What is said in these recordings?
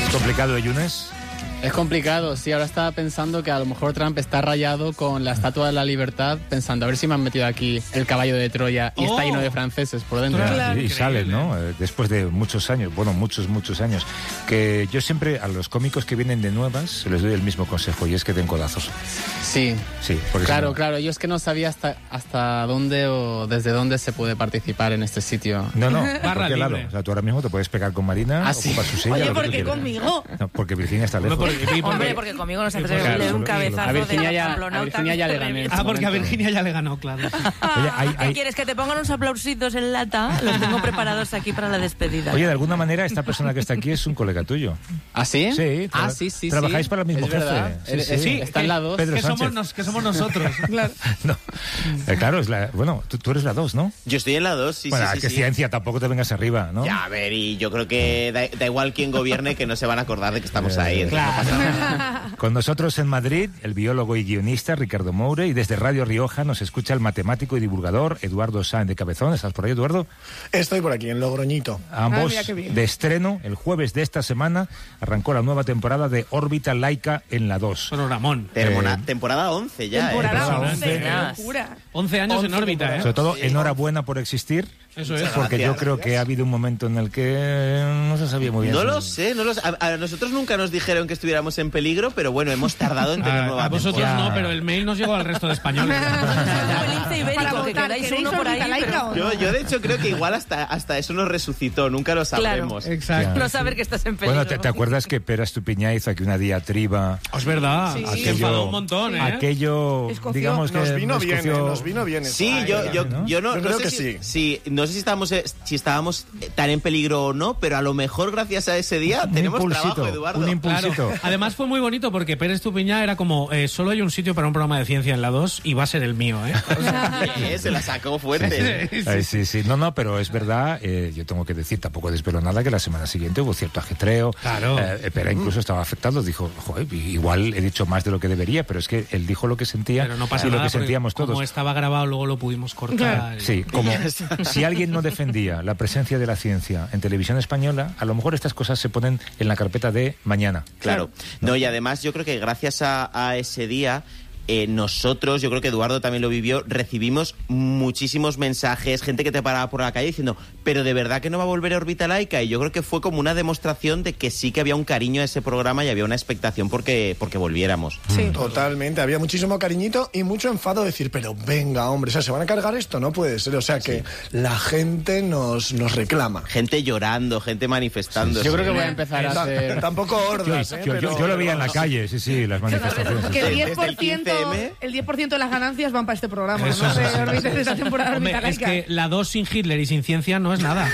complicado, Yunes? Es complicado, sí. Ahora estaba pensando que a lo mejor Trump está rayado con la Estatua de la Libertad, pensando a ver si me han metido aquí el caballo de Troya y está lleno de franceses por dentro. Claro. Y sale, ¿no? Después de muchos años, bueno, muchos años, que yo siempre a los cómicos que vienen de nuevas les doy el mismo consejo, y es que den codazos. Sí. Sí, porque claro. Yo es que no sabía hasta dónde o desde dónde se puede participar en este sitio. No, Barra porque, claro, libre. o sea, tú ahora mismo te puedes pegar con Marina, ocupas su silla. Oye, ¿por qué conmigo? No, porque Virginia está lejos. Hombre, porque conmigo no se atreve a un cabezazo a Virginia ya le gané. Porque a Virginia ya le ganó, claro. Oye, ¿Qué quieres? ¿Que te pongan unos aplausitos en lata? Los tengo preparados aquí para la despedida. Oye, de alguna manera esta persona que está aquí es un colega tuyo. ¿Ah, sí? Sí. Sí. Trabajáis para el mismo es jefe. Verdad. Sí, está en la 2. Pedro Sánchez. Que somos nosotros. Claro. No. Claro, tú eres la 2, ¿no? Yo estoy en la 2, sí. Bueno, sí. que ciencia, tampoco te vengas arriba, ¿no? Ya, a ver, y yo creo que da igual quién gobierne, que no se van a acordar de que estamos ahí. Claro. No pasa nada. Con nosotros en Madrid, el biólogo y guionista Ricardo Moure, y desde Radio Rioja nos escucha el matemático y divulgador Eduardo Sáenz de Cabezón. ¿Estás por ahí, Eduardo? Estoy por aquí, en Logroñito. Ambos de estreno. El jueves de esta semana arrancó la nueva temporada de Órbita Laica en la 2. Ramón. Temporada 11 ya. Temporada 11, qué locura. 11 años en órbita, Sobre todo, enhorabuena por existir. Eso es. Porque gracias. yo creo que ha habido un momento en el que no se sabía muy bien. No lo sé. A nosotros nunca nos dijeron que estuviéramos en peligro, pero bueno, hemos tardado en tener nueva A vosotros temporada. no, pero el mail nos llegó al resto de españoles. El lince ibérico, Para que votar, queráis ¿queréis uno por ahí. Órbita Laica o no? Yo de hecho creo que igual hasta eso nos resucitó, nunca lo sabremos. Exacto. No saber que estás en peligro. Bueno, ¿te acuerdas que Pera Estupiñá hizo aquí una diatriba? Es verdad. Sí. Se enfadó un montón, ¿eh? Aquello, Escoció. digamos que Nos vino bien. Sí, eso. yo no creo sé que sí. No sé si estábamos tan en peligro o no, pero a lo mejor gracias a ese día tenemos trabajo, Eduardo. Un impulsito. Claro. Además fue muy bonito porque Pérez Estupiñá era como solo hay un sitio para un programa de ciencia en la 2 y va a ser el mío, ¿eh? O sea, Se la sacó fuerte. Sí. No, pero es verdad, yo tengo que decir, tampoco desvelo nada, que la semana siguiente hubo cierto ajetreo. Claro. Pera incluso estaba afectado, dijo, joder, igual he dicho más de lo que debería, pero es que él dijo lo que sentía pero no pasa y lo nada que sentíamos porque todos. Como estaba grabado, luego lo pudimos cortar. Sí, como si alguien no defendía la presencia de la ciencia en televisión española, a lo mejor estas cosas se ponen en la carpeta de mañana. Claro. No, y además yo creo que gracias a ese día nosotros, yo creo que Eduardo también lo vivió, recibimos muchísimos mensajes, gente que te paraba por la calle diciendo, pero de verdad que no va a volver a Órbita Laica, y yo creo que fue como una demostración de que sí que había un cariño a ese programa y había una expectación porque volviéramos. Sí. Totalmente, había muchísimo cariñito y mucho enfado de decir, pero venga, hombre, o sea, ¿se van a cargar esto? No puede ser, o sea, que la gente nos reclama. Gente llorando, gente manifestándose. Yo creo que voy a empezar a hacer... Tampoco hordas, Yo lo veía en la calle, sí, las manifestaciones. Que el Desde el 10%, el 10% de las ganancias van para este programa. Eso ¿no? sí, De Órbita, de esta temporada de Hombre, Órbita es Laica. que la 2 sin Hitler y sin ciencia no es nada.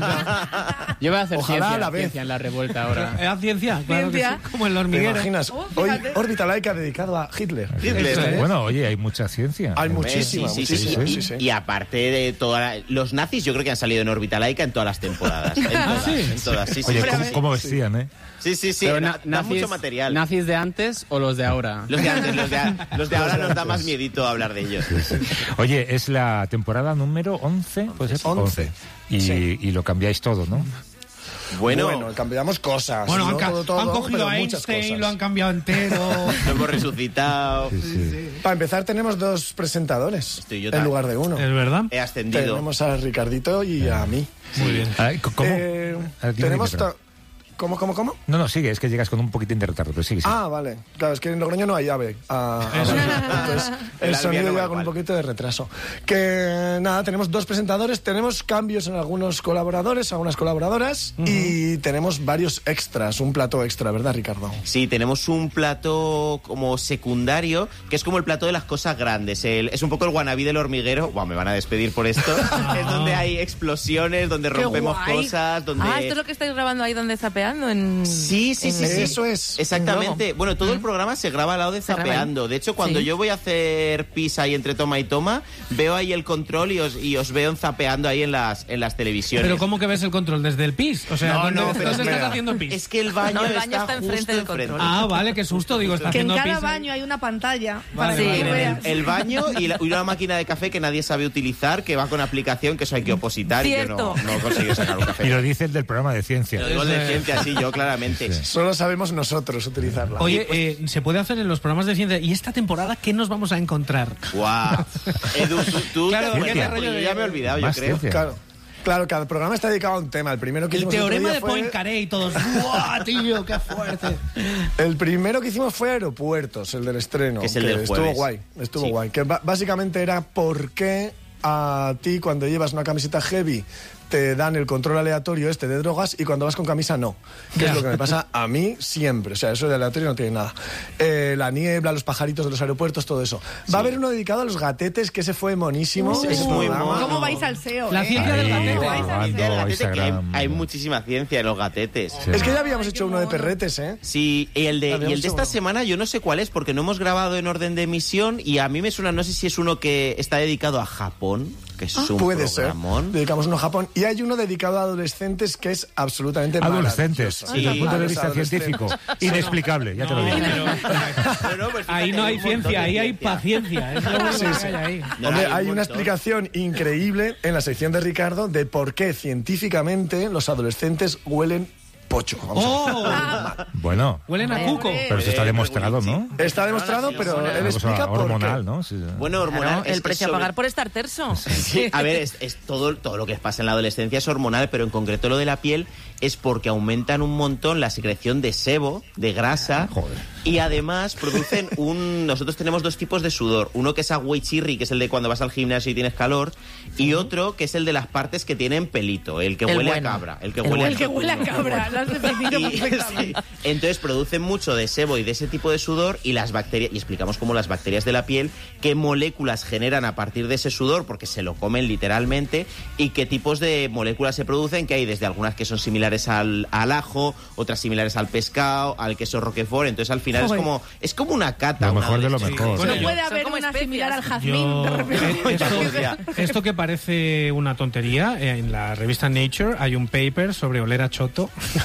Yo voy a hacer Ojalá a la vez. ciencia en la revuelta ahora. ¿Era ciencia? Claro Ciencia. que sí, como el ¿Te hormiguero. imaginas? Oh, Hoy fíjate. Órbita Laica dedicado a Hitler. Hitler. Bueno, oye, hay mucha ciencia. Hay muchísima, Sí. muchísima. Y aparte de los nazis, yo creo que han salido en Órbita Laica en todas las temporadas. En todas, sí. Oye, Sí. ¿cómo vestían, eh? Sí. Pero Da mucho material. ¿Nazis de antes o los de ahora? Los de antes, los de ahora nos da más miedito hablar de ellos. Oye, es la temporada número 11, ¿puede ser? 11. Y lo cambiáis todo, ¿no? Bueno, cambiamos cosas. Bueno, no todo, han cogido pero a muchas Einstein, cosas. lo han cambiado entero. lo hemos resucitado. Para empezar, tenemos 2 presentadores Estoy yo en también. lugar de 1. ¿Es verdad? He ascendido. Tenemos a Ricardito y a mí. Muy bien. ¿Cómo? Tenemos... Dime, ¿Cómo? No, sigue, es que llegas con un poquitín de retardo, pero sigue. Ah, vale. Claro, es que en Logroño no hay ave. Entonces, el El sonido albiano va llega con un igual. poquito de retraso. Que nada, tenemos 2 presentadores, tenemos cambios en algunos colaboradores, algunas colaboradoras, y tenemos varios extras, un plato extra, ¿verdad, Ricardo? Sí, tenemos un plato como secundario, que es como el plato de las cosas grandes. Es un poco el wannabe del hormiguero. Buah, me van a despedir por esto. Es donde hay explosiones, donde rompemos guay. cosas, donde... Ah, esto es lo que estáis grabando ahí donde zapeando. Sí. Eso es. Exactamente. Bueno, todo el programa se graba al lado de Se graba Zapeando. De hecho, cuando Sí. yo voy a hacer pis ahí entre toma y toma, veo ahí el control y os veo en Zapeando ahí en las televisiones. Pero ¿cómo que ves el control? ¿Desde el pis? O sea, No, ¿dónde, no, pero ¿dónde espera. estás haciendo pis? Es que el baño, No, el baño está enfrente justo del enfrente. control. Ah, vale, qué susto. Digo, está Que en haciendo cada pis. baño hay una pantalla Vale, para que vale, tú vale. veas. El baño y una máquina de café que nadie sabe utilizar, que va con aplicación, que eso hay que opositar Cierto. y yo no consigo sacar un café. Y lo dice el del programa de ciencia. Lo digo el de ciencia. Sí, yo claramente. Sí. Solo sabemos nosotros utilizarla. Oye, se puede hacer en los programas de ciencia. ¿Y esta temporada qué nos vamos a encontrar? ¡Guau! Edu, tú Claro, te ¿qué acuerdas, rollo porque yo de- ya me he olvidado, yo Más creo. ciencia. Claro, cada programa está dedicado a un tema. El primero que El hicimos otro teorema día de fue- Poincaré y todos. ¡Buah, tío, qué fuerte! El primero que hicimos fue Aeropuertos, el del estreno. Que es el del estuvo jueves. guay, estuvo Sí. guay. Que básicamente era por qué a ti cuando llevas una camiseta heavy te dan el control aleatorio de drogas y cuando vas con camisa no. Que es lo que me pasa a mí siempre. O sea, eso de aleatorio no tiene nada. La niebla, los pajaritos de los aeropuertos, todo eso. Va a haber uno dedicado a los gatetes, que ese fue monísimo. Ese es ese muy programa. mono. ¿Cómo vais al SEO? La ciencia del gatete. ¿Cómo vais al Cuando SEO? Del gatete, que Instagram. hay muchísima ciencia en los gatetes. Sí. Es que ya habíamos hecho uno de perretes, ¿eh? Sí, y el de Habíamos esta hecho semana yo no sé cuál es, porque no hemos grabado en orden de emisión y a mí me suena, no sé si es uno que está dedicado a Japón, que es un Puede ser. programón. Dedicamos uno a Japón. Y hay uno dedicado a adolescentes que es absolutamente Adolescentes, maravilloso. desde el punto de Los vista adolescentes. científico. Inexplicable, ya te lo digo. Pero, pues, Ahí fíjate, no hay un montón ciencia, de ahí hay ciencia. paciencia. Es lo único que hay ahí. No, Hombre, hay un hay una montón. explicación increíble en la sección de Ricardo de por qué científicamente los adolescentes huelen pocho. Vamos a ver. ¡Oh! Bueno, Huelen a cuco. pero eso está demostrado, ¿no? Está demostrado, pero él Una cosa explica por hormonal, qué. ¿no? Sí. Bueno, hormonal. Claro, es el precio a sobre- pagar por estar terso. Sí, a ver, es todo lo que pasa en la adolescencia es hormonal, pero en concreto lo de la piel es porque aumentan un montón la secreción de sebo, de grasa, Joder. y además producen Nosotros tenemos dos tipos de sudor. Uno que es agüichirri, que es el de cuando vas al gimnasio y tienes calor, y otro que es el de las partes que tienen pelito, el que El huele bueno. a cabra. El que El huele El que huele a cabra, lo has definido Y- perfectamente. sí. Entonces producen mucho de sebo y de ese tipo de sudor y las bacterias, y explicamos cómo las bacterias de la piel, qué moléculas generan a partir de ese sudor, porque se lo comen literalmente, y qué tipos de moléculas se producen, que hay desde algunas que son similares al ajo, otras similares al pescado, al queso roquefort. Entonces al final Joder. es como una cata. Lo una mejor de lo adolescencia. mejor. Bueno, No puede Son haber como una especias. similar al jazmín. Yo, de repente. esto que parece una tontería, en la revista Nature hay un paper sobre oler a choto.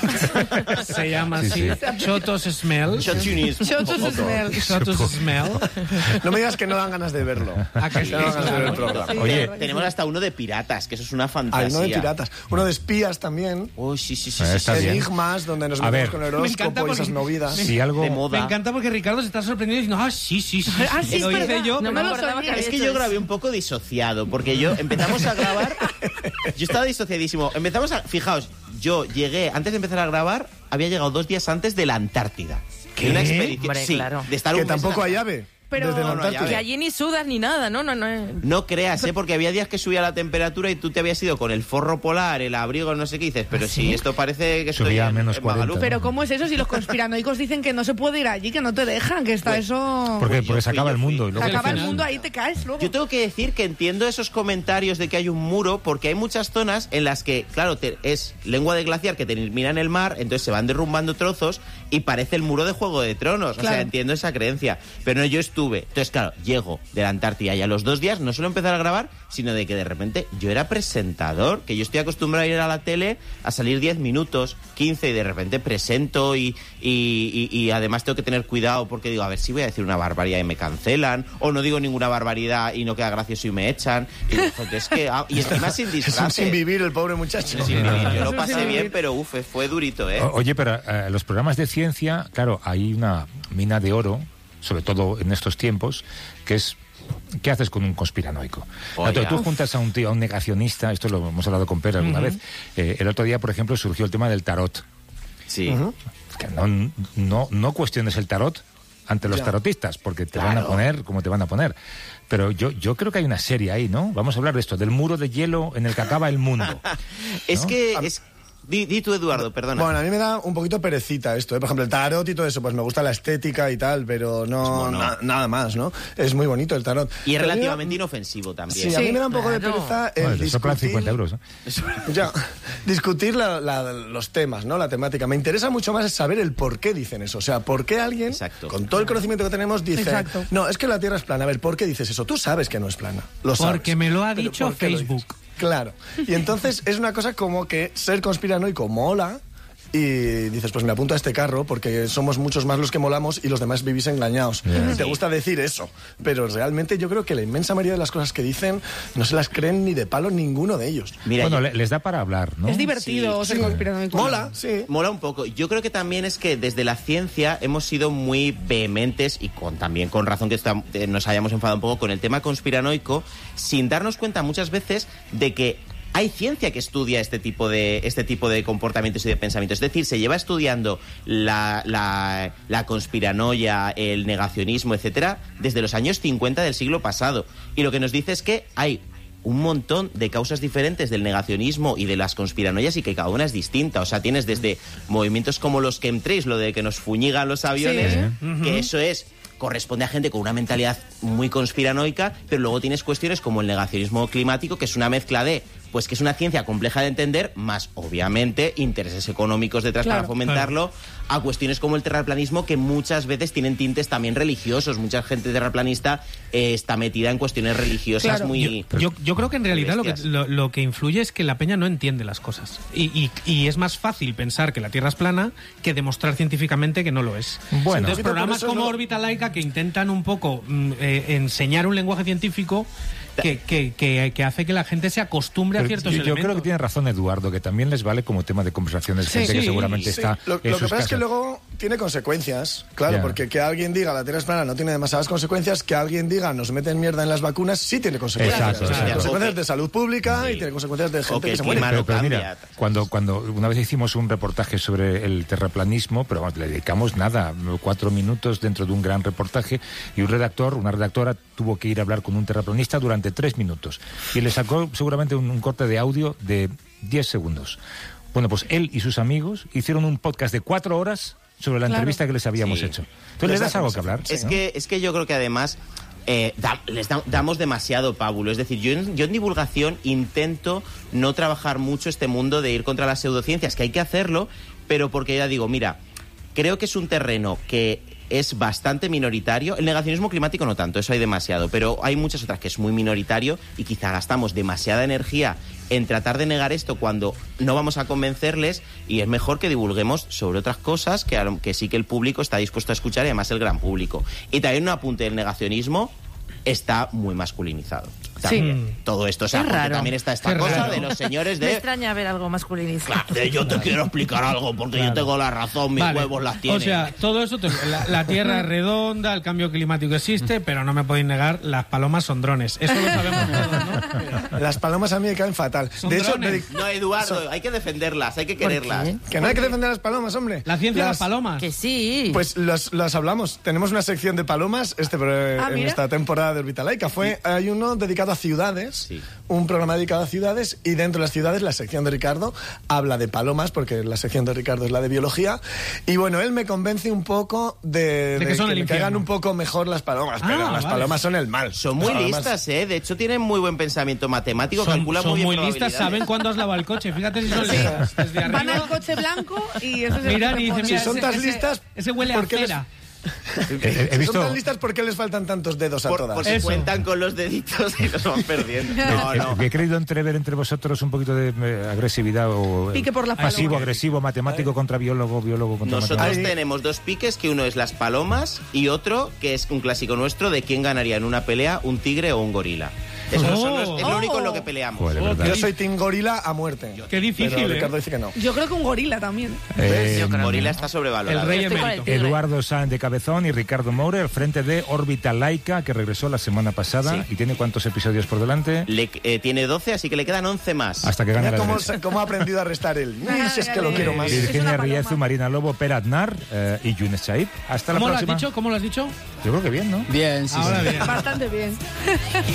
Se llama Sí, así, Chotos Smell. Chotunis. Chotos smell. Chotos Smell. No me digas que no dan ganas de verlo. ¿A que sí? No dan ganas de ver el programa. Sí, Oye, la verdad que Tenemos sí. hasta uno de piratas, que eso es una Hay fantasía. uno de piratas, uno de espías también. Uy, sí. Está bien. Enigmas, donde nos A ver. metemos con el Me encanta horóscopo y esas porque- movidas. Si algo... De moda. Me encanta porque Ricardo se está sorprendiendo diciendo, sí. Ah, sí, Lo es hice verdad. yo, No pero me lo acordaba sabía. que Es que yo grabé un poco disociado, porque empezamos a grabar, yo estaba disociadísimo. Fijaos, yo llegué, antes de empezar a grabar, había llegado 2 días antes de la Antártida. ¿Qué? De una expedición, Hombre, sí, claro. de estar Que un mes tampoco en hay la- ave. Pero- Desde la No, no hay Antártida. ave. Que allí ni sudas ni nada, no. No creas, porque había días que subía la temperatura y tú te habías ido con el forro polar, el abrigo, no sé qué, y dices, pero si esto parece que estoy Subía a en- menos en 40. Magaluf. Pero ¿cómo es eso si los conspiranoicos dicen que no se puede ir allí, que no te dejan, que está eso... Porque Yo se fui, acaba yo el fui. mundo. Y Se luego acaba el final. mundo, ahí te caes luego. Yo tengo que decir que entiendo esos comentarios de que hay un muro, porque hay muchas zonas en las que, claro, es lengua de glaciar que termina en el mar, entonces se van derrumbando trozos y parece el muro de Juego de Tronos. O Claro. sea, entiendo esa creencia. Pero no, yo estuve. Entonces, claro, llego de la Antártida y a los 2 días no solo empezar a grabar, sino de que de repente yo era presentador, que yo estoy acostumbrado a ir a la tele a salir 10 minutos, 15, y de repente presento y además tengo que tener cuidado porque digo, a ver si voy a decir una barbaridad y me cancelan, o no digo ninguna barbaridad y no queda gracioso y me echan. Y digo, joder, es que... y encima sin Es un disfraces. sin vivir el pobre muchacho. Sin vivir. Yo Es lo un pasé sin bien, vivir. pero fue durito, ¿eh? Oye, pero los programas de ciencia, claro, hay una mina de oro, sobre todo en estos tiempos, que es... ¿Qué haces con un conspiranoico? Oye. Tú juntas a un tío, a un negacionista, esto lo hemos hablado con Pere alguna vez. El otro día, por ejemplo, surgió el tema del tarot. Sí. Que no cuestiones el tarot ante los tarotistas, porque te van a Claro. poner como te van a poner. Pero yo creo que hay una serie ahí, ¿no? Vamos a hablar de esto, del muro de hielo en el que acaba el mundo. Es ¿no? que... Di tú, Eduardo, perdona. Bueno, a mí me da un poquito perecita esto, ¿eh? Por ejemplo, el tarot y todo eso, pues me gusta la estética y tal, pero no mono. nada más, ¿no? Es muy bonito el tarot. Y es Pero a mí me da- relativamente inofensivo también. Sí, a mí me da un poco de claro. pereza Bueno, el te soplan discutir... 50 euros. ¿no? Ya, discutir los temas, ¿no? La temática. Me interesa mucho más saber el por qué dicen eso. O sea, por qué alguien, Exacto. con todo el conocimiento que tenemos, dice... Exacto. No, es que la Tierra es plana. A ver, ¿por qué dices eso? Tú sabes que no es plana. Lo sabes. Porque me lo ha Pero dicho ¿por qué lo Facebook. dices? Claro. Y entonces es una cosa como que ser conspiranoico mola y dices, pues me apunto a este carro porque somos muchos más los que molamos y los demás vivís engañados. Te gusta decir eso, pero realmente yo creo que la inmensa mayoría de las cosas que dicen no se las creen ni de palo ninguno de ellos. Mira, bueno, les da para hablar, ¿no? Es divertido ser conspiranoico. Mola, sí. Mola un poco. Yo creo que también es que desde la ciencia hemos sido muy vehementes y también con razón que nos hayamos enfadado un poco con el tema conspiranoico, sin darnos cuenta muchas veces de que hay ciencia que estudia este tipo de comportamientos y de pensamientos. Es decir, se lleva estudiando la conspiranoia, el negacionismo, etcétera, desde los años 50 del siglo pasado. Y lo que nos dice es que hay un montón de causas diferentes del negacionismo y de las conspiranoias y que cada una es distinta. O sea, tienes desde movimientos como los chemtrails, lo de que nos fuñigan los aviones, que eso corresponde a gente con una mentalidad muy conspiranoica, pero luego tienes cuestiones como el negacionismo climático, que es una mezcla de, pues que es una ciencia compleja de entender, más obviamente intereses económicos detrás para fomentarlo, a cuestiones como el terraplanismo, que muchas veces tienen tintes también religiosos. Mucha gente terraplanista está metida en cuestiones religiosas muy... Yo creo que en realidad lo que influye es que la peña no entiende las cosas. Y es más fácil pensar que la Tierra es plana que demostrar científicamente que no lo es. Bueno, entonces, programas como Órbita Laica, que intentan un poco enseñar un lenguaje científico que hace que la gente se acostumbre a ciertos elementos. Yo creo que tiene razón Eduardo, que también les vale como tema de conversaciones, gente que seguramente está... Lo que pasa es que luego tiene consecuencias, claro, porque que alguien diga la Tierra es plana no tiene demasiadas consecuencias, que alguien diga nos meten mierda en las vacunas sí tiene consecuencias. Exacto. Consecuencias de salud pública y tiene consecuencias de gente que se muere. Pero mira, cuando una vez hicimos un reportaje sobre el terraplanismo, pero vamos, le dedicamos 4 minutos dentro de un gran reportaje, y una redactora tuvo que ir a hablar con un terraplanista durante 3 minutos y le sacó seguramente un corte de audio de 10 segundos. Bueno, pues él y sus amigos hicieron un podcast de 4 horas sobre la entrevista que les habíamos hecho. Entonces les das algo que hablar. Es que yo creo que además les damos demasiado pábulo. Es decir, yo en divulgación intento no trabajar mucho este mundo de ir contra las pseudociencias, que hay que hacerlo, pero porque ya digo, mira, creo que es un terreno que es bastante minoritario. El negacionismo climático no tanto, eso hay demasiado, pero hay muchas otras que es muy minoritario y quizá gastamos demasiada energía en tratar de negar esto cuando no vamos a convencerles, y es mejor que divulguemos sobre otras cosas que sí que el público está dispuesto a escuchar, y además el gran público. Y también un apunte del negacionismo: está muy masculinizado. También. Todo esto, o sea, porque también está esta cosa de los señores de... Me extraña ver algo masculinizado. Claro, de yo te quiero explicar algo porque yo tengo la razón, mis huevos las tienen. O sea, todo eso, la Tierra es redonda, el cambio climático existe, pero no me podéis negar, las palomas son drones. Eso lo sabemos todos, ¿no? Las palomas a mí me caen fatal. De hecho, no, Eduardo, hay que defenderlas, hay que quererlas. Que no hay que defender a las palomas, hombre. La ciencia de las palomas. Que sí. Pues las hablamos. Tenemos una sección de palomas en esta temporada de Órbita Laica. Hay uno dedicado a ciudades, un programa dedicado a ciudades, y dentro de las ciudades la sección de Ricardo habla de palomas, porque la sección de Ricardo es la de biología, y bueno, él me convence un poco de que me caigan un poco mejor las palomas, pero las palomas son el mal. Son muy listas, de hecho tienen muy buen pensamiento matemático, calculan muy bien. Son muy listas, saben cuándo has lavado el coche, fíjate si son listas. Desde arriba. Van al coche blanco y eso se miran y dicen, si son tan listas, ese huele a cera. He visto... Son tan listas, ¿por qué les faltan tantos dedos a todas? Porque cuentan con los deditos y los van perdiendo. No. He querido entrever entre vosotros un poquito de agresividad o pique por la pasivo, agresivo, matemático contra biólogo contra Nosotros matemático. tenemos 2 piques, que uno es las palomas y otro que es un clásico nuestro de quién ganaría en una pelea, un tigre o un gorila. Eso es lo único en lo que peleamos. Joder, yo soy team gorila a muerte. Qué difícil, pero Ricardo dice que no. Yo creo que un gorila también. Yo creo que gorila está sobrevalorado. El rey emérito. Eduardo Sáenz de Cabezón y Ricardo Moure al frente de Órbita Laica, que regresó la semana pasada. ¿Y tiene cuántos episodios por delante? Tiene 12, así que le quedan 11 más. Hasta que gane la cómo ha aprendido a restar él. Si es que lo quiero más. Virginia Riezu, Marina Lobo, Per Aznar y Younes Chaib. Hasta la próxima. ¿Cómo lo has dicho? Yo creo que bien, ¿no? Bien, sí. Ahora bien. Bastante bien.